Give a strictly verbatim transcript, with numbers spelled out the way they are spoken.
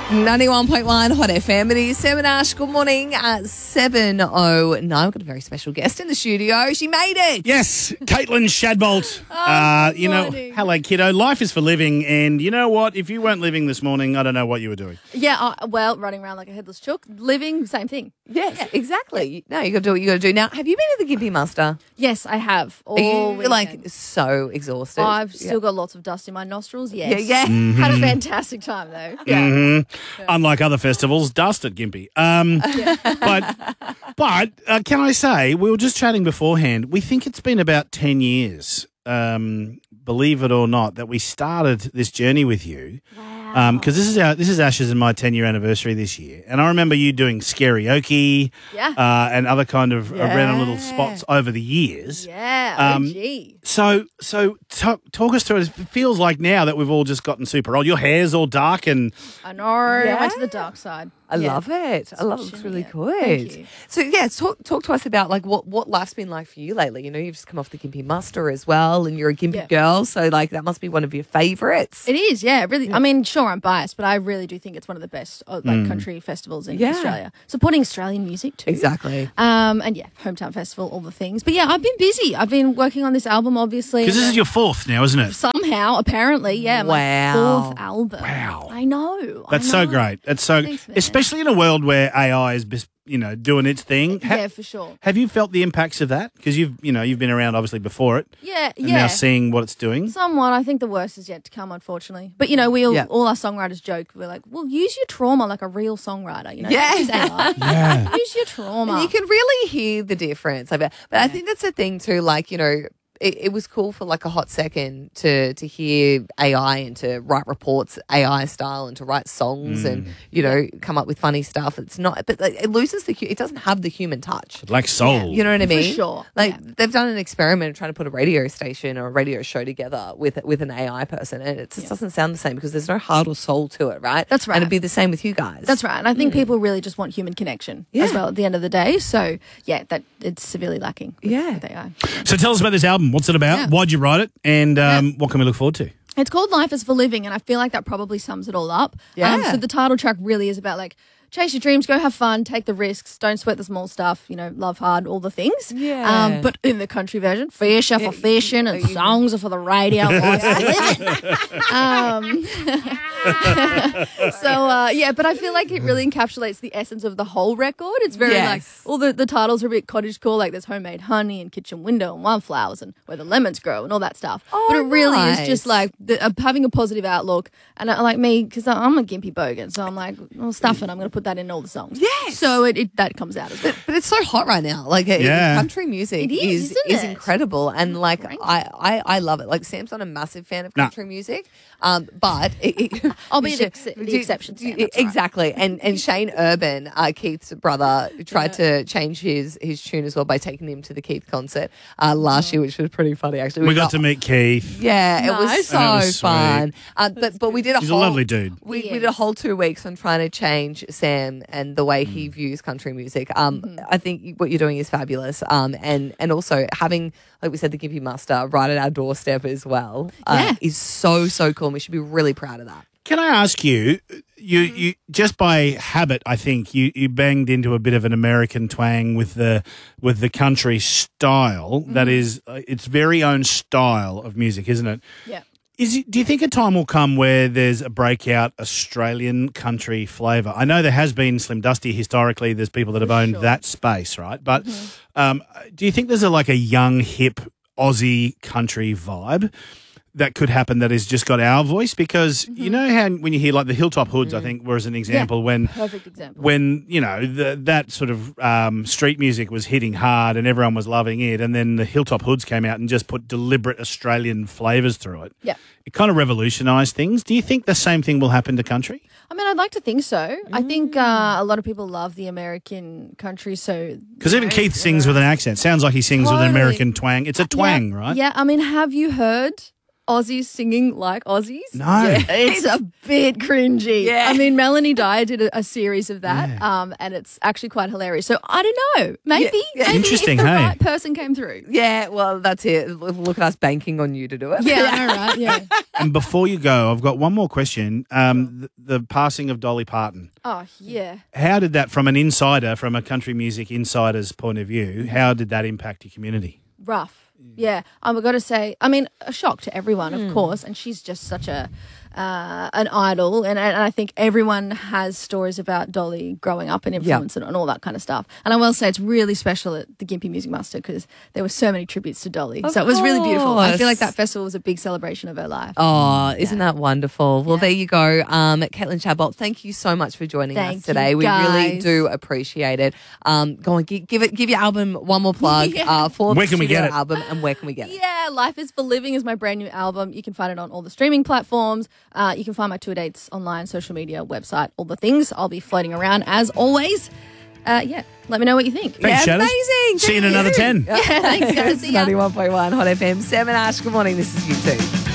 ninety-one point one Hot F M. It is Sam and Ash. Good morning at seven oh nine. We've got a very special guest in the studio. She made it. Yes, Caitlin Shadbolt. Oh, uh, you know, morning. hello, kiddo. Life is for living, and you know what? If you weren't living this morning, I don't know what you were doing. Yeah, uh, well, running around like a headless chook, living, same thing. Yes, exactly. No, you got to do what you got to do. Now, have you been to the Gimpy Muster? Yes, I have. All Are you weekend. like so exhausted? I've still got lots of dust in my nostrils. Yes. Yeah, yeah. Mm-hmm. Had a fantastic time though. Yeah. Mm-hmm. Unlike other festivals, dust at Gympie. Um, But, but uh, can I say, we were just chatting beforehand. We think it's been about ten years, um, believe it or not, that we started this journey with you. Wow. Because this is our this is Ash's and my ten year anniversary this year, and I remember you doing Scarioke, Yeah. uh, and other kind of uh, random little Yeah. spots over the years. Yeah. Um, O G. So, so talk, talk us through it. It feels like now that we've all just gotten super old. Your hair's all dark, and I know. I went to Yeah. the dark side. I Yeah. love it. I love it. It looks Switching, really yeah. good. Thank you. So yeah, talk talk to us about like what, what life's been like for you lately. You know, you've just come off the Gimpy Muster as well, and you're a Gimpy Yeah. girl, so like that must be one of your favourites. It is, yeah, really. I mean, sure, I'm biased, but I really do think it's one of the best uh, like country festivals in Yeah. Australia. Supporting Australian music too. Exactly. Um, and yeah, hometown festival, all the things. But yeah, I've been busy. I've been working on this album, obviously. because this and is your fourth now, isn't it? somehow, apparently, yeah, Wow. my fourth album. Wow. I know. I That's so know. great. That's so, Thanks, man. especially in a world where A I is, bes- you know, doing its thing. Ha- Yeah, for sure. Have you felt the impacts of that? Because you've, you know, you've been around obviously before it, Yeah, and yeah. now seeing what it's doing. Somewhat. I think the worst is yet to come, unfortunately. But you know, we all, Yeah. all our songwriters joke. We're like, well, use your trauma like a real songwriter. You know, Yeah. Don't use A I. Yeah. Use your trauma. And you can really hear the difference. I bet. But I think that's the thing too, like, you know, it, it was cool for like a hot second to to hear A I and to write reports A I style and to write songs and, you know, come up with funny stuff. It's not, but like, it loses the, hu- it doesn't have the human touch. Like soul. You know what I For mean? sure, Like yeah. they've done an experiment of trying to put a radio station or a radio show together with with an A I person, and it just doesn't sound the same because there's no heart or soul to it, right? That's right. And it'd be the same with you guys. That's right. And I think people really just want human connection Yeah. as well at the end of the day. So yeah, that it's severely lacking. With, Yeah. with A I. So tell us about this album. What's it about? Yeah. Why'd you write it? And um, what can we look forward to? It's called Life is for Living, and I feel like that probably sums it all up. Yeah. Um, so the title track really is about like chase your dreams, go have fun, take the risks, don't sweat the small stuff, you know, love hard, all the things. Yeah. Um, but in the country version, fish are for fishing and songs are for the radio. Life's for living. um, so uh, yeah, but I feel like it really encapsulates the essence of the whole record. It's very Yes. like all the, the titles are a bit cottage-core, like there's homemade honey and kitchen window and wildflowers and where the lemons grow and all that stuff. Oh, but it really is nice. just like the, uh, having a positive outlook. And I, like me, because I'm a gimpy bogan, so I'm like, well, stuff it. I'm going to put that in all the songs. Yes. So it, it that comes out as well. But it's so hot right now. Like it- Yeah. country music It is, is isn't is it? incredible, and like Right. I, I I love it. Like Sam's not a massive fan of Nah. country music, um, but it, it, I'll be you the should- ex- the do- exception, do- Sam, that's all right. exactly. And and Shane Urban, uh, Keith's brother, tried to change his his tune as well by taking him to the Keith concert uh, last year, which was pretty funny actually. We got to meet Keith. Yeah, it was Nice. so That was sweet. fun. Um, but but we did a He's a whole lovely dude. We, He we did a is. whole two weeks on trying to change Sam and the way he views country music. Um, Mm-hmm. I think what you're doing is fabulous. Um, and and also having, like we said, the Gimpy Muster right at our doorstep as well. Uh, Yeah. is so so cool. And we should be really proud of that. Can I ask you, you, you just by habit, I think you, you banged into a bit of an American twang with the with the country style. That is, uh, its very own style of music, isn't it? Yeah. Is it, do you think a time will come where there's a breakout Australian country flavour? I know there has been Slim Dusty historically. There's people that have owned sure. that space, right? But um, do you think there's a like a young, hip Aussie country vibe that could happen that has just got our voice? Because you know how when you hear like the Hilltop Hoods, I think, was an example when Perfect example. when you know the, that sort of um, street music was hitting hard and everyone was loving it, and then the Hilltop Hoods came out and just put deliberate Australian flavours through it. Yeah. It kind of revolutionised things. Do you think the same thing will happen to country? I mean, I'd like to think so. I think uh, a lot of people love the American country, so Because even Keith sings with an accent. Sounds like he sings with an Totally. American twang. It's a twang, yeah, right? Yeah, I mean, have you heard Aussies singing like Aussies. No. It's a bit cringy. Yeah. I mean, Melanie Dyer did a, a series of that, Yeah. um, and it's actually quite hilarious. So I don't know. Maybe, Yeah, yeah. maybe Interesting, if the hey? right person came through. Yeah, well, that's it. Look at us banking on you to do it. Yeah, I know, right? Yeah. And before you go, I've got one more question. Um, the, the passing of Dolly Parton. Oh, yeah. How did that, from an insider, from a country music insider's point of view, how did that impact your community? Rough. Yeah, I've got to say, I mean, a shock to everyone, Hmm. of course, and she's just such a uh, an idol, and, and I think everyone has stories about Dolly growing up and influence and, and all that kind of stuff. And I will say it's really special at the Gympie Music Muster because there were so many tributes to Dolly, Of so it was really beautiful. I feel like course. that festival was a big celebration of her life. Oh, isn't that wonderful? Well, Yeah. there you go. Um, Caitlin Chabot, thank you so much for joining Thank us today. you, we really guys. do appreciate it. Um, go on, give, give it, give your album one more plug Yeah. uh, for Where the can we studio get it? album, and where can we get it? Yeah, Life is for Living is my brand new album. You can find it on all the streaming platforms. Uh, you can find my tour dates online, social media, website, all the things. I'll be floating around as always. Uh, yeah, let me know what you think. Thanks, Yeah, Shadows. amazing. See you in Thank another you. ten. Yeah, thanks, guys. It's See ya. ninety-one point one Hot F M. Sam and Ash, good morning. This is you too.